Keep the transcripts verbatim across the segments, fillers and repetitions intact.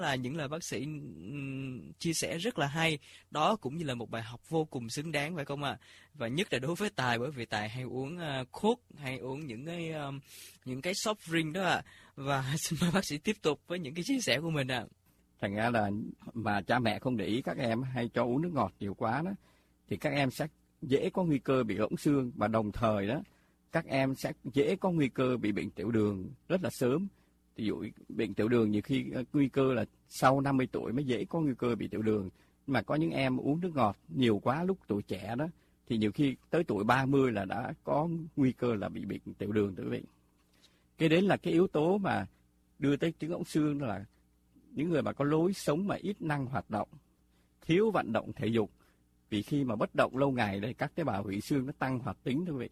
Là những lời bác sĩ um, chia sẻ rất là hay. Đó cũng như là một bài học vô cùng xứng đáng phải không ạ? À? Và nhất là đối với Tài, bởi vì Tài hay uống uh, Coke, hay uống những cái um, những cái soft drink đó ạ. À. Và xin mời bác sĩ tiếp tục với những cái chia sẻ của mình ạ. À. Thành ra là mà cha mẹ không để ý các em hay cho uống nước ngọt nhiều quá đó, thì các em sẽ dễ có nguy cơ bị rỗng xương, và đồng thời đó các em sẽ dễ có nguy cơ bị bệnh tiểu đường rất là sớm. Ví dụ bệnh tiểu đường nhiều khi nguy cơ là sau năm mươi tuổi mới dễ có nguy cơ bị tiểu đường. Nhưng mà có những em uống nước ngọt nhiều quá lúc tuổi trẻ đó, thì nhiều khi tới tuổi ba mươi là đã có nguy cơ là bị bệnh tiểu đường thưa quý vị. Cái đến là cái yếu tố mà đưa tới chứng rỗng xương, đó là những người mà có lối sống mà ít năng hoạt động, thiếu vận động thể dục. Vì khi mà bất động lâu ngày đây, các tế bào hủy xương nó tăng hoạt tính thưa quý vị.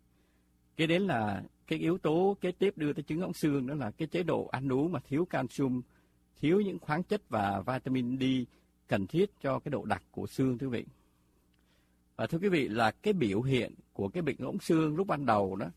Cái đến là cái yếu tố kế tiếp đưa tới chứng rỗng xương, đó là cái chế độ ăn uống mà thiếu calcium, thiếu những khoáng chất và vitamin D cần thiết cho cái độ đặc của xương thưa quý vị. Và thưa quý vị, là cái biểu hiện của cái bệnh rỗng xương lúc ban đầu đó,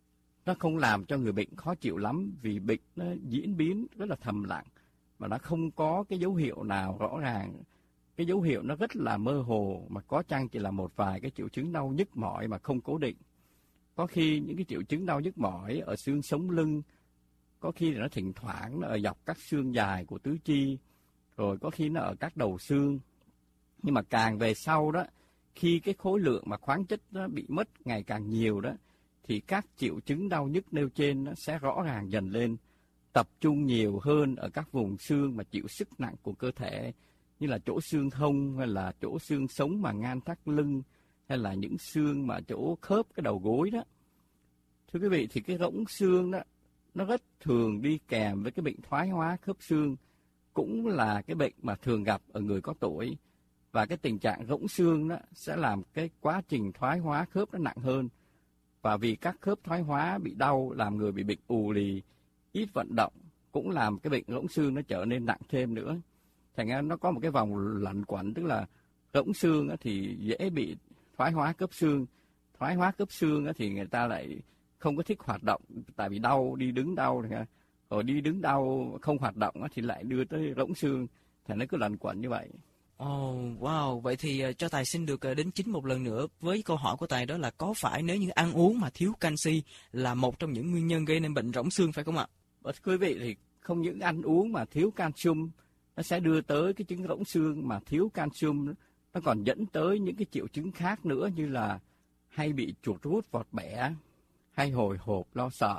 nó không làm cho người bệnh khó chịu lắm, vì bệnh nó diễn biến rất là thầm lặng và nó không có cái dấu hiệu nào rõ ràng. Cái dấu hiệu nó rất là mơ hồ, mà có chăng chỉ là một vài cái triệu chứng đau nhức mỏi mà không cố định. Có khi những cái triệu chứng đau nhức mỏi ở xương sống lưng, có khi là nó thỉnh thoảng nó ở dọc các xương dài của tứ chi, rồi có khi nó ở các đầu xương. Nhưng mà càng về sau đó, khi cái khối lượng mà khoáng chất nó bị mất ngày càng nhiều đó, thì các triệu chứng đau nhức nêu trên nó sẽ rõ ràng dần lên, tập trung nhiều hơn ở các vùng xương mà chịu sức nặng của cơ thể, như là chỗ xương hông, hay là chỗ xương sống mà ngang thắt lưng, hay là những xương mà chỗ khớp cái đầu gối đó. Thưa quý vị, thì cái rỗng xương đó nó rất thường đi kèm với cái bệnh thoái hóa khớp xương, cũng là cái bệnh mà thường gặp ở người có tuổi. Và cái tình trạng rỗng xương đó sẽ làm cái quá trình thoái hóa khớp nó nặng hơn. Và vì các khớp thoái hóa bị đau, làm người bị bệnh ù lì, ít vận động, cũng làm cái bệnh rỗng xương nó trở nên nặng thêm nữa. Thành ra nó có một cái vòng luẩn quẩn, tức là rỗng xương thì dễ bị thoái hóa khớp xương. Thoái hóa khớp xương thì người ta lại không có thích hoạt động, tại vì đau, đi đứng đau, rồi đi đứng đau không hoạt động thì lại đưa tới rỗng xương. Thành nó cứ luẩn quẩn như vậy. Ồ, oh, wow, vậy thì uh, cho Tài xin được uh, đính chính một lần nữa với câu hỏi của Tài, đó là có phải nếu như ăn uống mà thiếu canxi là một trong những nguyên nhân gây nên bệnh rỗng xương phải không ạ? Quý vị, thì không những ăn uống mà thiếu calcium nó sẽ đưa tới cái chứng rỗng xương, mà thiếu calcium nó còn dẫn tới những cái triệu chứng khác nữa, như là hay bị chuột rút vọt bẻ, hay hồi hộp lo sợ,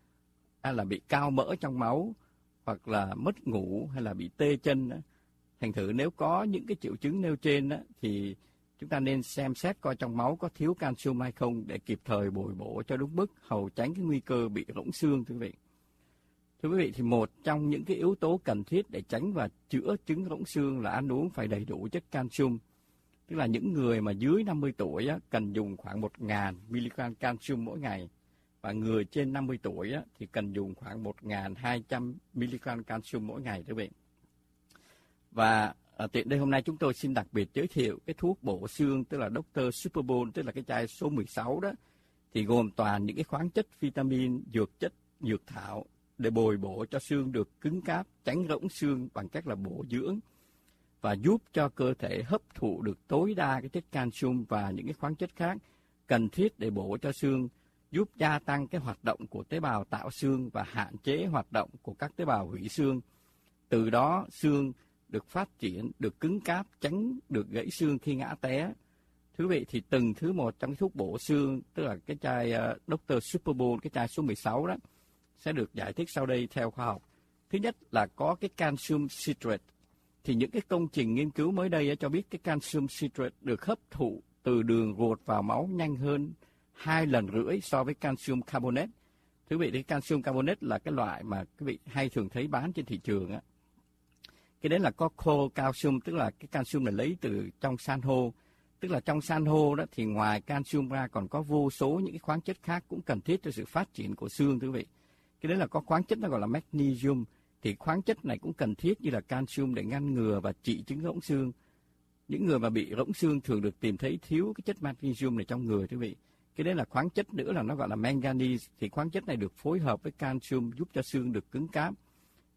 hay là bị cao mỡ trong máu, hoặc là mất ngủ, hay là bị tê chân. Thành thử nếu có những cái triệu chứng nêu trên đó, thì chúng ta nên xem xét coi trong máu có thiếu calcium hay không để kịp thời bồi bổ cho đúng mức, hầu tránh cái nguy cơ bị rỗng xương thưa quý vị. Thưa quý vị, thì một trong những cái yếu tố cần thiết để tránh và chữa chứng rỗng xương là ăn uống phải đầy đủ chất calcium. Tức là những người mà dưới năm mươi tuổi á, cần dùng khoảng một nghìn mi-li-gam calcium mỗi ngày. Và người trên năm mươi tuổi á, thì cần dùng khoảng một nghìn hai trăm mi-li-gam calcium mỗi ngày thưa quý vị. Và ở tiện đây hôm nay chúng tôi xin đặc biệt giới thiệu cái thuốc bổ xương, tức là doctor Superbone, tức là cái chai số mười sáu đó, thì gồm toàn những cái khoáng chất, vitamin, dược chất, dược thảo để bồi bổ cho xương được cứng cáp, tránh rỗng xương bằng cách là bổ dưỡng, và giúp cho cơ thể hấp thụ được tối đa cái chất calcium và những cái khoáng chất khác cần thiết để bổ cho xương, giúp gia tăng cái hoạt động của tế bào tạo xương và hạn chế hoạt động của các tế bào hủy xương. Từ đó xương được phát triển, được cứng cáp, tránh được gãy xương khi ngã té. Thưa quý vị, thì từng thứ một trong cái thuốc bổ xương, tức là cái chai uh, doctor Superbone, cái chai số mười sáu đó, sẽ được giải thích sau đây theo khoa học. Thứ nhất là có cái calcium citrate. Thì những cái công trình nghiên cứu mới đây cho biết cái calcium citrate được hấp thụ từ đường ruột vào máu nhanh hơn hai lần rưỡi so với calcium carbonate. Thưa quý vị, cái calcium carbonate là cái loại mà quý vị hay thường thấy bán trên thị trường á. Cái đấy là có coal calcium, tức là cái calcium này lấy từ trong san hô. Tức là trong san hô đó thì ngoài calcium ra còn có vô số những cái khoáng chất khác cũng cần thiết cho sự phát triển của xương thưa quý vị. Cái đấy là có khoáng chất nó gọi là magnesium. Thì khoáng chất này cũng cần thiết như là calcium để ngăn ngừa và trị chứng rỗng xương. Những người mà bị rỗng xương thường được tìm thấy thiếu cái chất magnesium này trong người thưa quý vị. Cái đấy là khoáng chất nữa là nó gọi là manganese. Thì khoáng chất này được phối hợp với calcium giúp cho xương được cứng cáp.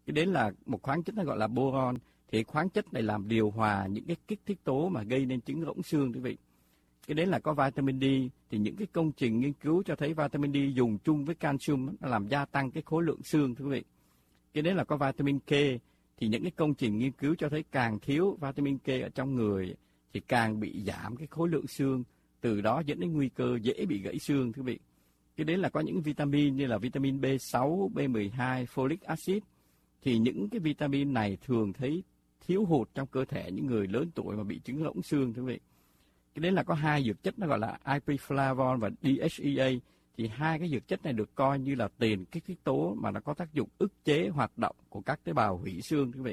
Cái đến là một khoáng chất nó gọi là boron. Thì khoáng chất này làm điều hòa những cái kích thích tố mà gây nên chứng rỗng xương, quý vị. Cái đến là có vitamin D. Thì những cái công trình nghiên cứu cho thấy vitamin D dùng chung với calcium nó làm gia tăng cái khối lượng xương, quý vị. Cái đến là có vitamin K. Thì những cái công trình nghiên cứu cho thấy càng thiếu vitamin K ở trong người thì càng bị giảm cái khối lượng xương, từ đó dẫn đến nguy cơ dễ bị gãy xương, quý vị. Cái đến là có những vitamin như là vitamin B sáu, B mười hai, folic acid. Thì những cái vitamin này thường thấy thiếu hụt trong cơ thể những người lớn tuổi mà bị chứng rỗng xương, quý vị. Cái đến là có hai dược chất nó gọi là ipflavone và đê hát e a. Thì hai cái dược chất này được coi như là tiền kích thích tố mà nó có tác dụng ức chế hoạt động của các tế bào hủy xương, quý vị.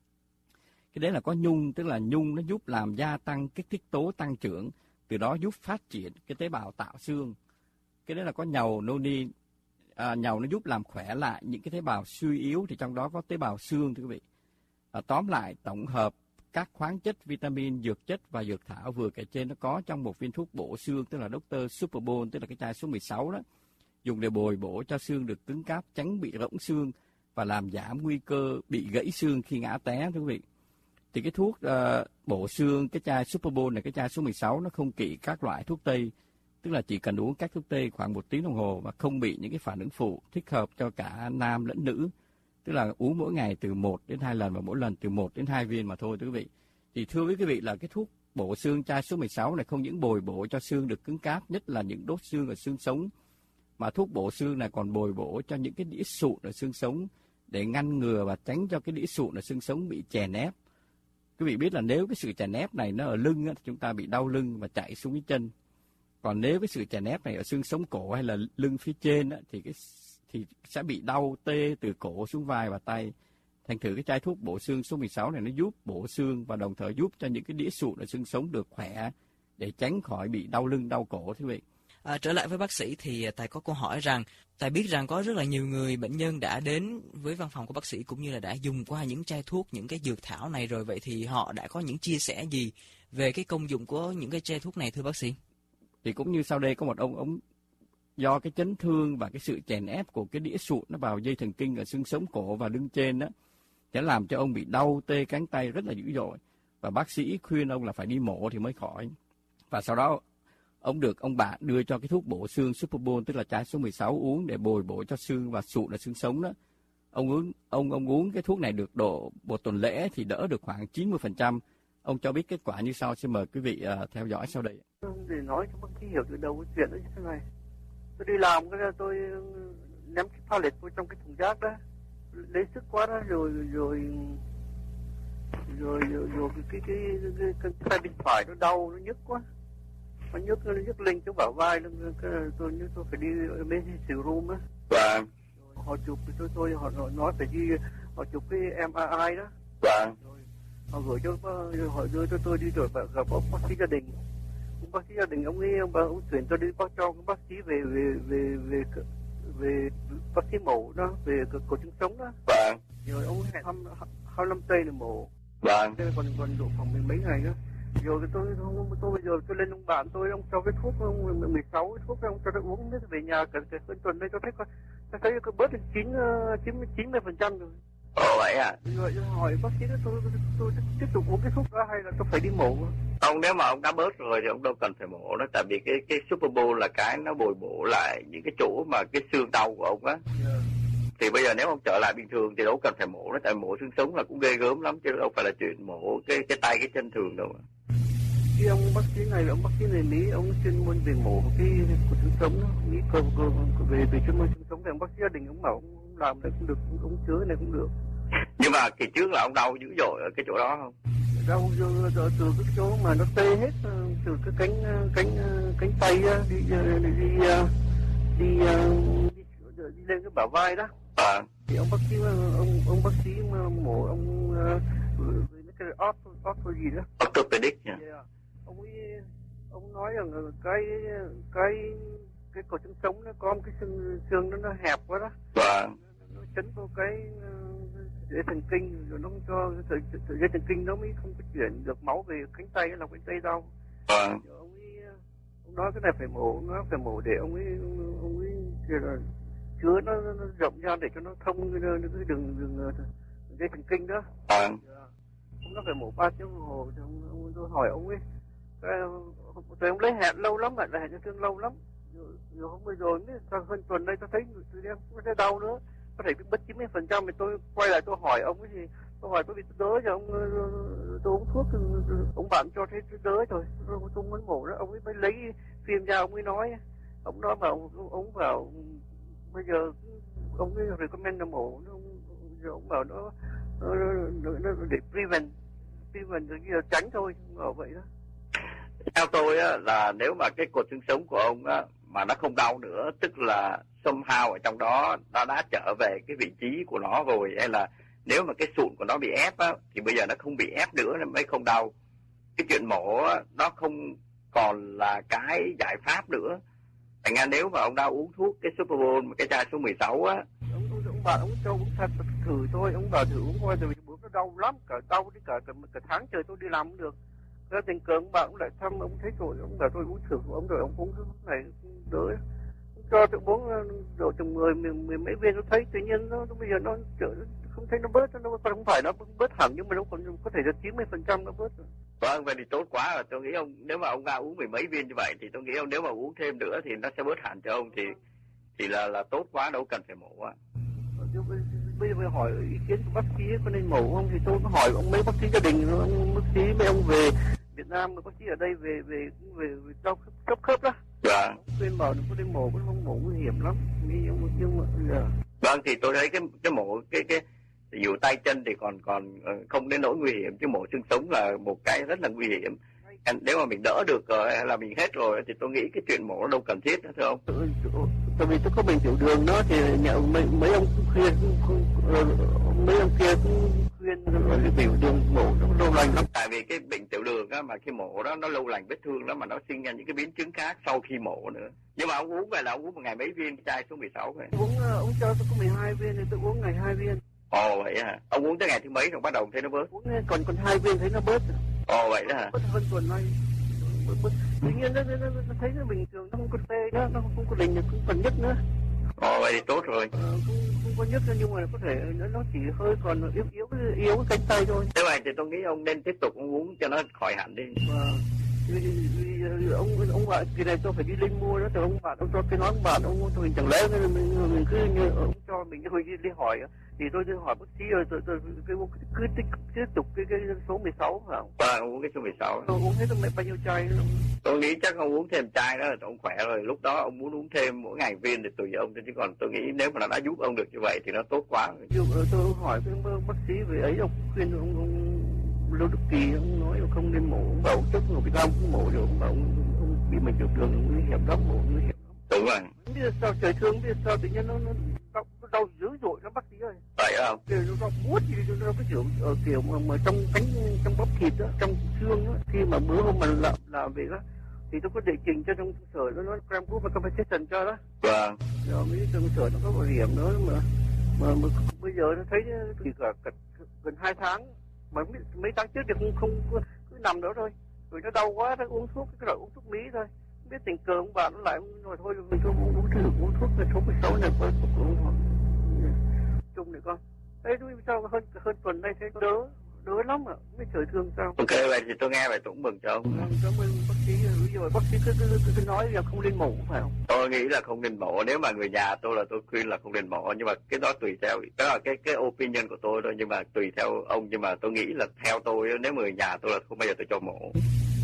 Cái đấy là có nhung, tức là nhung nó giúp làm gia tăng kích thích tố tăng trưởng, từ đó giúp phát triển cái tế bào tạo xương. Cái đấy là có nhầu noni, à, nhầu nó giúp làm khỏe lại những cái tế bào suy yếu, thì trong đó có tế bào xương, thưa quý vị. À, tóm lại, tổng hợp các khoáng chất, vitamin, dược chất và dược thảo vừa kể trên nó có trong một viên thuốc bổ xương, tức là doctor Superbone, tức là cái chai số mười sáu đó, dùng để bồi bổ cho xương được cứng cáp, tránh bị rỗng xương và làm giảm nguy cơ bị gãy xương khi ngã té, thưa quý vị. Thì cái thuốc uh, bổ xương, cái chai Superbone này, cái chai số mười sáu, nó không kỵ các loại thuốc tây, tức là chỉ cần uống các thuốc tây khoảng một tiếng đồng hồ và không bị những cái phản ứng phụ, thích hợp cho cả nam lẫn nữ. Tức là uống mỗi ngày từ một đến hai lần và mỗi lần từ một đến hai viên mà thôi, thưa quý vị. Thì thưa với quý vị là cái thuốc bổ xương chai số mười sáu này không những bồi bổ cho xương được cứng cáp, nhất là những đốt xương ở xương sống, mà thuốc bổ xương này còn bồi bổ cho những cái đĩa sụn ở xương sống để ngăn ngừa và tránh cho cái đĩa sụn ở xương sống bị chèn ép. Quý vị biết là nếu cái sự chèn ép này nó ở lưng á, thì chúng ta bị đau lưng và chạy xuống cái chân. Còn nếu cái sự chèn ép này ở xương sống cổ hay là lưng phía trên á, thì cái thì sẽ bị đau tê từ cổ xuống vai và tay. Thành thử cái chai thuốc bổ xương số mười sáu này nó giúp bổ xương và đồng thời giúp cho những cái đĩa sụn ở xương sống được khỏe để tránh khỏi bị đau lưng, đau cổ, thưa quý vị. À, trở lại với bác sĩ thì Tài có câu hỏi rằng, Tài biết rằng có rất là nhiều người bệnh nhân đã đến với văn phòng của bác sĩ cũng như là đã dùng qua những chai thuốc, những cái dược thảo này rồi, vậy thì họ đã có những chia sẻ gì về cái công dụng của những cái chai thuốc này, thưa bác sĩ? Thì cũng như sau đây có một ông ông do cái chấn thương và cái sự chèn ép của cái đĩa sụn nó vào dây thần kinh ở xương sống cổ và lưng trên đó, sẽ làm cho ông bị đau tê cánh tay rất là dữ dội, và bác sĩ khuyên ông là phải đi mổ thì mới khỏi. Và sau đó ông được ông bạn đưa cho cái thuốc bổ xương Superbone, tức là chai số mười sáu uống để bồi bổ cho xương và sụn ở xương sống đó. Ông uống ông ông uống cái thuốc này được độ một tuần lễ thì đỡ được khoảng chín mươi phần trăm. Ông cho biết kết quả như sau, xin mời quý vị uh, theo dõi sau đây. Để nói cho bác sĩ hiểu từ đầu cái chuyện đó như thế này. Tôi đi làm cái tôi ném cái pallet vào trong cái thùng rác đó, lấy sức quá đó, rồi rồi rồi rồi, rồi cái cái cái cái tay bên phải nó đau, nó nhức quá, nó nhức nó nhức lên chỗ bả vai, nó tôi như tôi phải đi emergency room á. Vâng. Họ chụp tôi tôi họ nói phải đi, họ chụp cái em rờ i đó. Vâng. Rồi họ gửi cho họ đưa cho tôi đi rồi gặp ông bác sĩ gia đình. Ông bác sĩ gia đình ông ấy ông, ông chuyển tôi đi bác cho bác sĩ về về về về về bác sĩ mổ đó, về cổ xương sống đó. Vâng. Rồi ông hẹn hai hai năm tây là mổ. Vâng. Còn còn độ khoảng mười mấy ngày nữa. Rồi tôi tôi, tôi bây giờ tôi lên ông bạn tôi, ông cho cái thuốc ông mười sáu cái thuốc ông cho tôi uống, về nhà cả cả tuần đây tôi thấy có tôi thấy có bớt được chín chín chín mươi phần trăm rồi. Ồ vậy à? Rồi tôi hỏi bác sĩ đó, tôi, tôi, tôi, tôi tiếp tục uống cái thuốc đó hay là tôi phải đi mổ? Ông nếu mà ông đã bớt rồi thì ông đâu cần phải mổ đó, tại vì cái cái Superbone là cái nó bồi bổ lại những cái chỗ mà cái xương đau của ông á. Yeah. Thì bây giờ nếu ông trở lại bình thường thì đâu cần phải mổ đó, tại mổ xương sống là cũng ghê gớm lắm chứ đâu phải là chuyện mổ cái cái tay cái chân thường đâu. Cái ông bác sĩ này ông bác sĩ này Mỹ, ông chuyên môn về mổ cái của xương sống đó, Mỹ cơ cơ về về chuyên môn xương sống thì ông bác sĩ gia đình ông bảo ông làm này cũng được, ông chữa này cũng được. Nhưng mà kỳ trước là ông đau dữ dội ở cái chỗ đó không? Đau từ, từ cái chỗ mà nó tê hết, từ cái cánh cánh cánh tay đi đi đi, đi, đi, đi lên cái bả vai đó. À. Thì ông bác sĩ ông ông bác sĩ mổ ông về cái ortho gì đó. Orthopedic nha. Yeah. Ông ấy ông nói rằng cái cái cái cổ xương sống nó có một cái xương xương nó nó hẹp quá đó. Vâng. Nó chấn vào cái dây thần kinh, rồi nó không cho sợi dây thần kinh nó mới không có chuyển được máu về cánh tay, là cánh tay đau. Vâng. Rồi ông ấy ông nói cái này phải mổ, nó phải mổ để ông ấy ông ấy là chứa nó, nó rộng ra để cho nó thông cái đường đường dây thần kinh đó. À. Ông nó phải mổ ba tiếng đồng hồ, thì ông, ông, tôi hỏi ông ấy, tôi ông lấy hẹn lâu lắm, lại hẹn cho thương lâu lắm. Rồi, rồi hôm bây rồi, sau hơn tuần đây tôi thấy tôi đang có thấy đau nữa, có thể bị mất chín mươi phần trăm, thì tôi quay lại tôi hỏi ông ấy thì tôi hỏi tôi bị đỡ cho ông, tôi uống thuốc, ông bạn cho thấy đỡ rồi, tôi muốn mổ đó, ông ấy mới lấy phim ra, ông ấy nói, ông nói bảo, ông bảo bây giờ ông ấy recommend là mổ, rồi ông bảo nó nó, nó, nó để prevent, prevent rồi giờ tránh thôi, bảo vậy đó. Theo tôi á, là nếu mà cái cột xương sống của ông á, mà nó không đau nữa, tức là somehow ở trong đó nó đã trở về cái vị trí của nó rồi, hay là nếu mà cái sụn của nó bị ép á, thì bây giờ nó không bị ép nữa nó mới không đau. Cái chuyện mổ á, nó không còn là cái giải pháp nữa. Thành ra nếu mà ông đã uống thuốc cái Superbol, cái chai số mười sáu á, ông ông, ông bảo ông cho uống thật thử thôi, ông bảo thử uống coi rồi bữa nó đau lắm, cả đau đi cả, cả cả tháng trời tôi đi làm cũng được. Ra tình cờ ông bảo ông lại thăm, ông thấy rồi, ông bảo tôi uống thử của ông rồi ông uống cái này đỡ. Ông cho tôi uống rồi từng người mười, mười mấy viên, nó thấy tự nhiên nó, nó bây giờ nó trở không thấy nó bớt, nó không phải nó bớt hẳn nhưng mà nó còn có thể là chín mươi phần trăm nó bớt rồi. Vâng, vậy thì tốt quá rồi. Tôi nghĩ ông nếu mà ông ra uống mười mấy viên như vậy thì tôi nghĩ ông nếu mà uống thêm nữa thì nó sẽ bớt hẳn cho ông, thì thì là là tốt quá, đâu cần phải mổ á. Bây giờ hỏi ý kiến của bác sĩ có nên mổ không thì tôi có hỏi ông mấy bác sĩ gia đình, ông bác sĩ mấy ông về Việt Nam, bác sĩ ở đây về về về, về đau khớp khớp đó. Dạ. Khuyên bảo đừng có đi mổ, không mổ nguy hiểm lắm. Nhưng mà giờ. Vâng, thì tôi thấy cái cái mổ cái cái dụ tay chân thì còn còn không đến nỗi nguy hiểm, chứ mổ xương sống là một cái rất là nguy hiểm. Nếu mà mình đỡ được rồi hay là mình hết rồi thì tôi nghĩ cái chuyện mổ đâu cần thiết nữa, thưa ông. Tại vì tôi có bệnh tiểu đường đó thì nhà, mấy, mấy ông khuyên, mấy ông kia cũng khuyên cái tiểu đường mổ nó lâu lành lắm. Tại vì cái bệnh tiểu đường á, mà khi mổ đó nó lâu lành vết thương đó, mà nó sinh ra những cái biến chứng khác sau khi mổ nữa. Nhưng mà ông uống vậy là ông uống một ngày mấy viên chai số mười sáu vậy? Uống ông cho tôi có mười hai viên thì tôi uống ngày hai viên. Ồ vậy hả? Ông uống tới ngày thứ mấy rồi bắt đầu thấy nó bớt? Uống còn còn hai viên thấy nó bớt. Ồ vậy đó hả? Bớt hơn tuần nay. Tự nhiên nó, nó, nó, nó thấy nó bình thường, nó không có tê nữa, nó không có đình, cũng còn nhức nữa. Ồ vậy thì tốt rồi. Ờ, không, không có nhức nữa, nhưng mà có thể nó, nó chỉ hơi còn yếu yếu yếu cái cánh tay thôi. Thế vậy thì tôi nghĩ ông nên tiếp tục ông uống cho nó khỏi hẳn đi. Và ông ông bạn kỳ này tôi phải đi lên mua đó, từ ông bạn ông cho cái nói ông bạn ông tôi chẳng lẽ mình, mình cứ như ông cho mình hồi đi, đi hỏi thì tôi đi hỏi bác sĩ rồi tôi tôi cứ cứ tiếp tiếp tục cái cái số mười sáu phải không? Vâng, uống cái số mười sáu. Tôi uống hết bao nhiêu chai nữa. Tôi nghĩ chắc ông uống thêm chai đó là ông khỏe rồi. Lúc đó ông muốn uống thêm mỗi ngày viên thì tùy ông, chứ còn tôi nghĩ nếu mà nó đã giúp ông được như vậy thì nó tốt quá. Rồi. Tôi hỏi cái bác sĩ về ấy, ông khuyên ông, ông Lưu Đức Kỳ ông nói là không nên mổ, ông bảo trước người Việt Nam cũng mổ rồi, ông bảo ông, ông bị bệnh tiểu đường nguy hiểm lắm, mổ nguy hiểm lắm. Đúng rồi. Không biết sao trời thương, biết sao tự nhiên nó nó đau, nó đau dữ dội lắm bác sĩ ơi. Vậy không? Kiểu nó đau buốt gì nó cái kiểu ở kiểu mà, mà trong cánh trong bắp thịt đó, trong xương đó, khi mà bữa hôm mà làm làm việc đó thì tôi có đệ trình cho trong sở nó nói cram cúp và compensation cho đó. Vâng. Rồi mấy trong sở nó có bảo hiểm nữa mà mà, mà bây giờ nó thấy thì cả, cả gần hai tháng mà mấy, mấy tháng trước thì không không cứ nằm đó thôi, rồi nó đau quá nó uống thuốc cái loại uống thuốc mỹ thôi, không biết tình cờ ông bạn nó lại rồi thôi mình tôi uống uống thử uống thuốc cái số mười sáu này coi cũng chung này con thấy tôi sao hơn hơn tuần nay thấy đỡ đỡ lắm à, mới trời thương sao. Ok vậy thì tôi nghe vậy tôi cũng mừng cho ông. Ừ, cảm ơn bác sĩ. Rồi bác sĩ cứ, cứ, cứ, cứ nói là không nên mổ phải không? Tôi nghĩ là không nên mổ, nếu mà người nhà tôi là tôi khuyên là không nên mổ, nhưng mà cái đó tùy theo, đó là cái cái opinion của tôi thôi, nhưng mà tùy theo ông, nhưng mà tôi nghĩ là theo tôi nếu mà người nhà tôi là không bao giờ tôi cho mổ.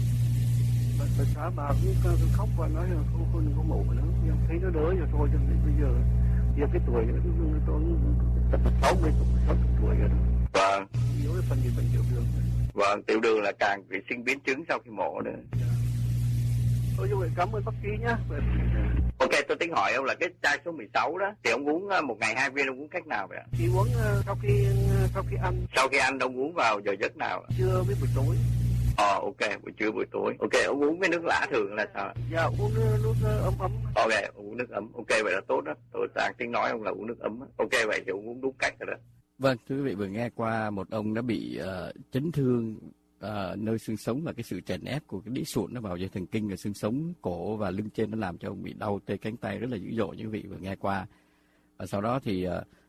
Bà, bà xã bà cũng khóc và nói là không không có mổ nữa, nhưng thấy nó đỡ rồi thôi, cho nên bây giờ giờ cái tuổi tôi sáu mươi sáu tuổi rồi đó. Vâng. Yếu cái phần gì phần tiểu đường. Vâng, tiểu đường là càng bị sinh biến chứng sau khi mổ nữa. Yeah. Thôi như vậy cảm ơn bác sĩ nhá. Ok, tôi tính hỏi ông là cái chai số mười sáu đó thì ông uống một ngày hai viên, ông uống cách nào vậy ạ? Thì uống sau khi sau khi ăn. Sau khi ăn ông uống vào giờ giấc nào? Trưa với buổi tối. Ờ oh, ok, buổi trưa buổi tối. Ok, ông uống với nước lã thường là sao? Dạ uống nước, nước ấm ấm. Ok, uống nước ấm. Ok vậy là tốt đó. Tôi đang tính nói ông là uống nước ấm. Ok vậy thì ông uống đúng cách rồi đó. Vâng, thưa quý vị vừa nghe qua một ông đã bị uh, chấn thương uh, nơi xương sống và cái sự chèn ép của cái đĩ sụn nó vào dây thần kinh ở xương sống cổ và lưng trên, nó làm cho ông bị đau tê cánh tay rất là dữ dội, như quý vị vừa nghe qua. Và sau đó thì uh,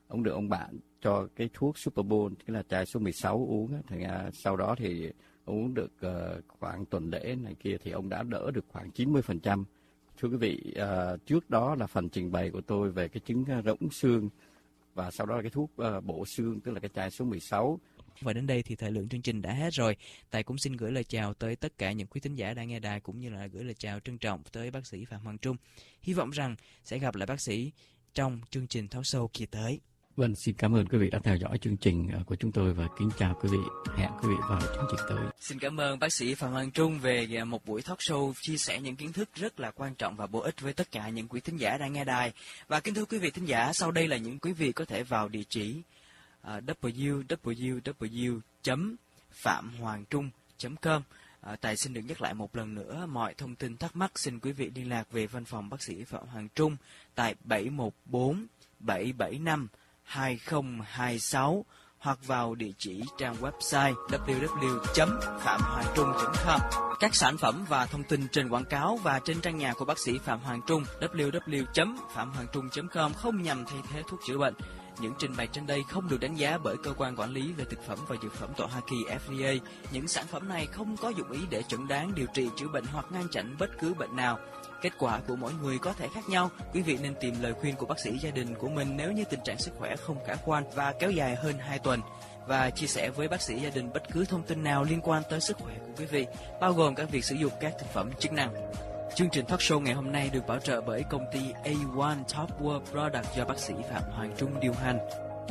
ông được ông bạn cho cái thuốc Super Bowl, tức là chai số mười sáu uống á. Thì à, sau đó thì uống được uh, khoảng tuần lễ này kia thì ông đã đỡ được khoảng chín mươi phần trăm. Thưa quý vị, uh, trước đó là phần trình bày của tôi về cái chứng rỗng xương, và sau đó là cái thuốc uh, bổ xương, tức là cái chai số mười sáu. Và đến đây thì thời lượng chương trình đã hết rồi. Tài cũng xin gửi lời chào tới tất cả những quý thính giả đang nghe đài, cũng như là gửi lời chào trân trọng tới bác sĩ Phạm Hoàng Trung. Hy vọng rằng sẽ gặp lại bác sĩ trong chương trình talk show kỳ tới. Vâng, xin cảm ơn quý vị đã theo dõi chương trình của chúng tôi và kính chào quý vị. Hẹn quý vị vào chương trình tới. Xin cảm ơn bác sĩ Phạm Hoàng Trung về một buổi talk show chia sẻ những kiến thức rất là quan trọng và bổ ích với tất cả những quý thính giả đang nghe đài. Và kính thưa quý vị thính giả, sau đây là những quý vị có thể vào địa chỉ uh, w w w chấm phạm hoàng trung chấm com. À, Tài xin được nhắc lại một lần nữa, mọi thông tin thắc mắc xin quý vị liên lạc về văn phòng bác sĩ Phạm Hoàng Trung tại bảy một bốn bảy bảy năm hai không hai sáu hoặc vào địa chỉ trang website w w w chấm phạm hoàng trung chấm com. Các sản phẩm và thông tin trên quảng cáo và trên trang nhà của bác sĩ Phạm Hoàng Trung w w w chấm phạm hoàng trung chấm com không nhằm thay thế thuốc chữa bệnh. Những trình bày trên đây không được đánh giá bởi cơ quan quản lý về thực phẩm và dược phẩm tại Hoa Kỳ F D A. Những sản phẩm này không có dụng ý để chẩn đoán, điều trị, chữa bệnh hoặc ngăn chặn bất cứ bệnh nào. Kết quả của mỗi người có thể khác nhau. Quý vị nên tìm lời khuyên của bác sĩ gia đình của mình nếu như tình trạng sức khỏe không khả quan và kéo dài hơn hai tuần. Và chia sẻ với bác sĩ gia đình bất cứ thông tin nào liên quan tới sức khỏe của quý vị, bao gồm các việc sử dụng các thực phẩm chức năng. Chương trình talk show ngày hôm nay được bảo trợ bởi công ty A một Top World Product do bác sĩ Phạm Hoàng Trung điều hành.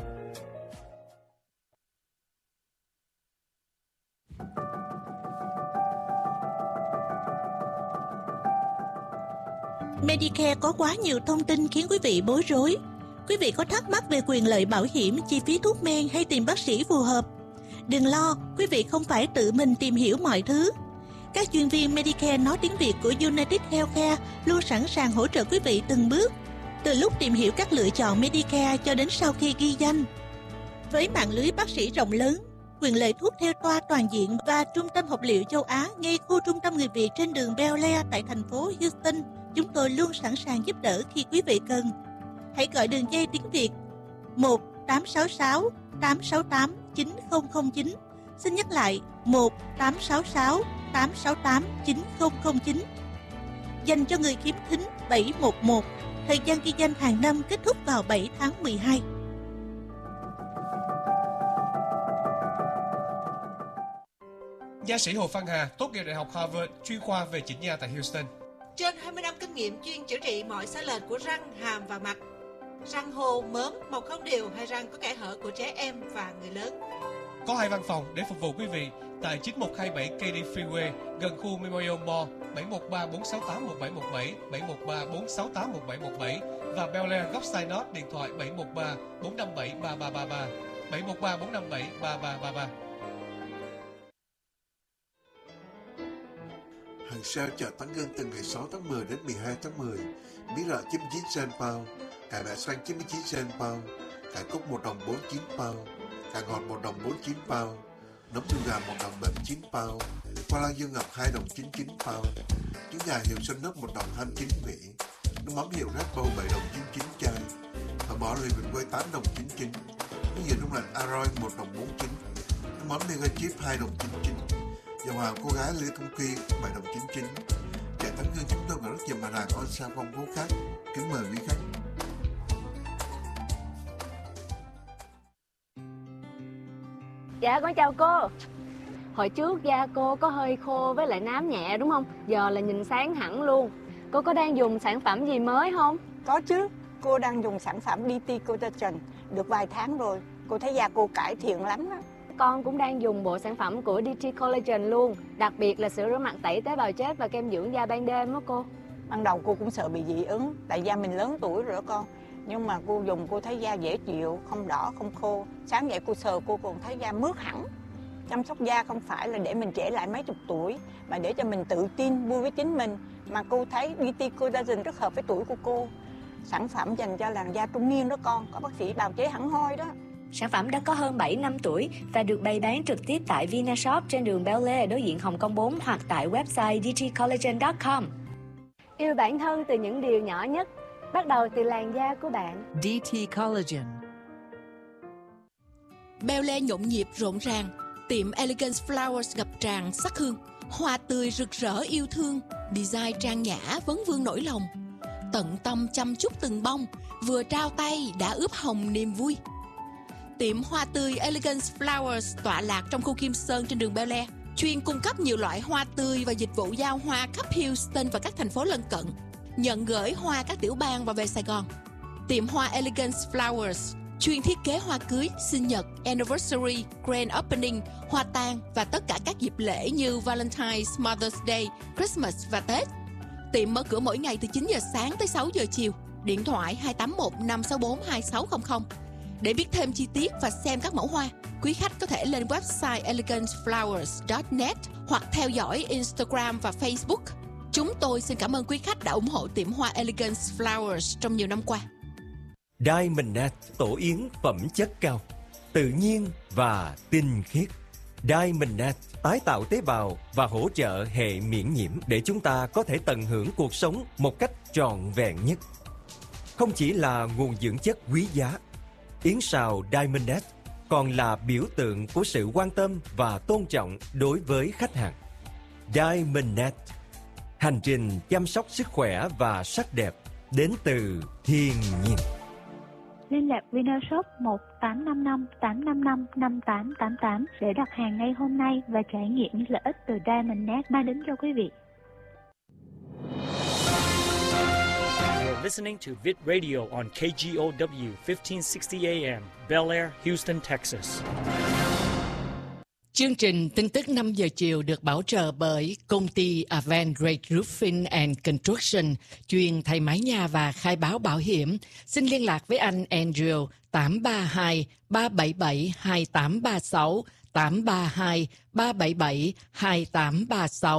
Medicare có quá nhiều thông tin khiến quý vị bối rối. Quý vị có thắc mắc về quyền lợi bảo hiểm, chi phí thuốc men hay tìm bác sĩ phù hợp? Đừng lo, quý vị không phải tự mình tìm hiểu mọi thứ. Các chuyên viên Medicare nói tiếng Việt của United Healthcare luôn sẵn sàng hỗ trợ quý vị từng bước, từ lúc tìm hiểu các lựa chọn Medicare cho đến sau khi ghi danh. Với mạng lưới bác sĩ rộng lớn, quyền lợi thuốc theo toa toàn diện và trung tâm học liệu châu Á ngay khu trung tâm người Việt trên đường Bel Air tại thành phố Houston, chúng tôi luôn sẵn sàng giúp đỡ khi quý vị cần. Hãy gọi đường dây tiếng Việt một tám sáu sáu tám sáu tám chín không không chín. Xin nhắc lại một tám sáu sáu tám sáu tám chín không không chín. Dành cho người khiếm thính bảy một một. Thời gian ghi danh hàng năm kết thúc vào bảy tháng mười hai. Nha sĩ Hồ Văn Hà tốt nghiệp Đại học Harvard, chuyên khoa về chỉnh nha tại Houston. Trên hai mươi năm kinh nghiệm chuyên chữa trị mọi sai lệch của răng, hàm và mặt. Răng hô, mớm, mọc không đều hay răng có kẽ hở của trẻ em và người lớn. Có hai văn phòng để phục vụ quý vị tại chín một hai bảy K D Freeway gần khu Memorial Mall, bảy một ba bốn sáu tám một bảy một bảy, bảy một ba bốn sáu tám một bảy một bảy và Bel Air góc Sinot điện thoại bảy một ba bốn năm bảy ba ba ba ba, bảy một ba bốn năm bảy ba ba ba ba. Hàng sale chợ Tăng Ngân từ ngày sáu tháng mười đến mười hai tháng mười. Bí lọ chín mươi chín cent pound, cải bẹ xanh chín mươi chín cent pound, cải cúc một đồng bốn mươi chín pound, cải ngọt một đồng bốn mươi chín pound, nấm đùi gà một đồng bảy mươi chín pound, khoai lang dương ngọc hai đồng chín mươi chín pound, trứng gà hiệu xuân nước một đồng hai mươi chín vị, nước mắm hiệu Red Bull bảy đồng chín mươi chín chai, và bò lì bình quay tám đồng chín mươi chín, nước dừa đông lạnh Aroy một đồng bốn mươi chín, nước mắm mega chip hai đồng chín mươi chín. Dầu hào cô gái Lê Công Kỳ bảy đồng chín mươi chín. Chợ Tăng Ngân chúng tôi còn rất nhiều mặt hàng on sale phong phú khác. Kính mời quý khách. Dạ con chào cô. Hồi trước da cô có hơi khô với lại nám nhẹ đúng không? Giờ là nhìn sáng hẳn luôn. Cô có đang dùng sản phẩm gì mới không? Có chứ. Cô đang dùng sản phẩm đê tê Collagen được vài tháng rồi. Cô thấy da cô cải thiện lắm đó. Con cũng đang dùng bộ sản phẩm của đê tê Collagen luôn. Đặc biệt là sữa rửa mặt tẩy tế bào chết và kem dưỡng da ban đêm đó cô. Ban đầu cô cũng sợ bị dị ứng, tại da mình lớn tuổi rồi đó con. Nhưng mà cô dùng cô thấy da dễ chịu, không đỏ, không khô. Sáng dậy cô sờ cô còn thấy da mướt hẳn. Chăm sóc da không phải là để mình trẻ lại mấy chục tuổi, mà để cho mình tự tin, vui với chính mình. Mà cô thấy đê tê Collagen rất hợp với tuổi của cô. Sản phẩm dành cho làn da trung niên đó con, có bác sĩ bào chế hẳn hoi đó. Sản phẩm đã có hơn bảy năm tuổi và được bày bán trực tiếp tại Vinashop trên đường Bel Air đối diện Hồng Kông bốn hoặc tại website d t collagen chấm com. Yêu bản thân từ những điều nhỏ nhất, bắt đầu từ làn da của bạn. đê tê Collagen, Bel Air nhộn nhịp rộn ràng, tiệm Elegance Flowers ngập tràn sắc hương, hoa tươi rực rỡ yêu thương, design trang nhã vấn vương nỗi lòng. Tận tâm chăm chút từng bông, vừa trao tay đã ướp hồng niềm vui. Tiệm hoa tươi Elegance Flowers tọa lạc trong khu Kim Sơn trên đường Bel Air, chuyên cung cấp nhiều loại hoa tươi và dịch vụ giao hoa khắp Houston và các thành phố lân cận, nhận gửi hoa các tiểu bang và về Sài Gòn. Tiệm hoa Elegance Flowers chuyên thiết kế hoa cưới, sinh nhật, anniversary, grand opening, hoa tang và tất cả các dịp lễ như Valentine's, Mother's Day, Christmas và Tết. Tiệm mở cửa mỗi ngày từ chín giờ sáng tới sáu giờ chiều. Điện thoại hai tám một năm sáu bốn hai sáu không không. Để biết thêm chi tiết và xem các mẫu hoa, quý khách có thể lên website elegance flowers chấm net hoặc theo dõi Instagram và Facebook. Chúng tôi xin cảm ơn quý khách đã ủng hộ tiệm hoa Elegance Flowers trong nhiều năm qua. Diamond Net, tổ yến phẩm chất cao, tự nhiên và tinh khiết. Diamond Net tái tạo tế bào và hỗ trợ hệ miễn nhiễm để chúng ta có thể tận hưởng cuộc sống một cách trọn vẹn nhất. Không chỉ là nguồn dưỡng chất quý giá, yến sào Diamond Net còn là biểu tượng của sự quan tâm và tôn trọng đối với khách hàng. Diamond Net, hành trình chăm sóc sức khỏe và sắc đẹp đến từ thiên nhiên. Liên lạc Vinashop một tám năm năm tám năm năm năm tám tám tám để đặt hàng ngay hôm nay và trải nghiệm những lợi ích từ Diamond Net mang đến cho quý vị. You're listening to Vid Radio on K G O W fifteen sixty A M, Bel Air, Houston, Texas. Chương trình tin tức năm giờ chiều được bảo trợ bởi công ty Avangrid Roofing and Construction, chuyên thay mái nhà và khai báo bảo hiểm. Xin liên lạc với anh Andrew tám ba hai ba bảy bảy hai tám ba sáu, tám ba hai ba bảy bảy hai tám ba sáu.